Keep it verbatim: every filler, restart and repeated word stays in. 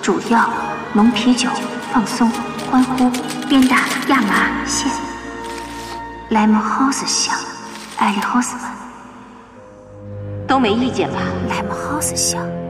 主调浓啤酒，放松，欢呼，鞭打亚麻线。Lime House 香，艾利 House 闻， 都没意见吧 ？Lime House 香。